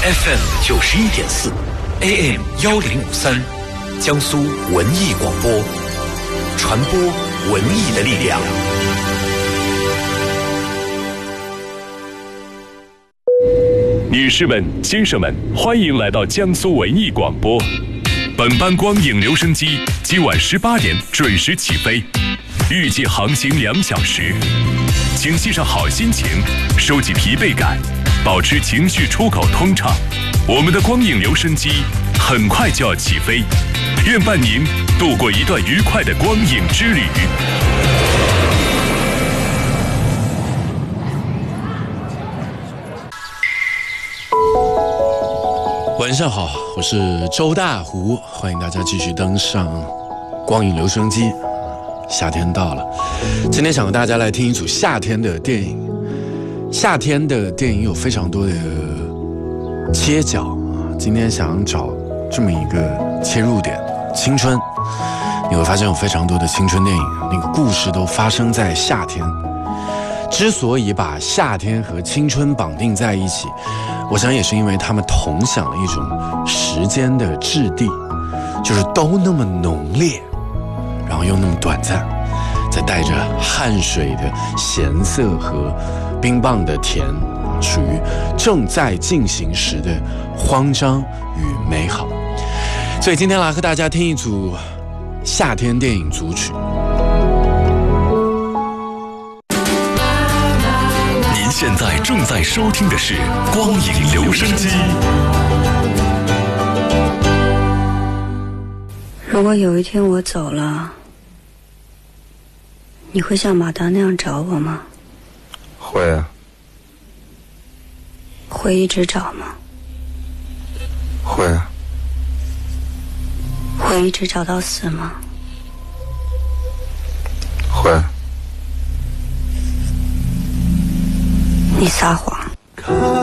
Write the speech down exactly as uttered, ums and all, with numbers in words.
F M 九十一点四 ，A M 幺零五三，江苏文艺广播，传播文艺的力量。 女士们、先生们，欢迎来到江苏文艺广播。本班光影留声机今晚十八点准时起飞，预计航行两小时。请系上好心情，收起疲惫感，保持情绪出口通畅。我们的光影留声机很快就要起飞，愿伴您度过一段愉快的光影之旅。 晚上好，我是周大胡，欢迎大家继续登上光影留声机。夏天到了，今天想和大家来听一组夏天的电影。夏天的电影有非常多的切角，今天想找这么一个切入点，青春。你会发现有非常多的青春电影，那个故事都发生在夏天。之所以把夏天和青春绑定在一起，我想也是因为他们同享了一种时间的质地，就是都那么浓烈，然后又那么短暂，再带着汗水的咸涩和冰棒的甜，属于正在进行时的慌张与美好。所以今天来和大家听一组夏天电影组曲。 您现在正在收听的是光影留声机。 如果有一天我走了，你会像马达那样找我吗？ 会啊。 会一直找吗？ 会啊。 会一直找到死吗？ 会。 你撒谎。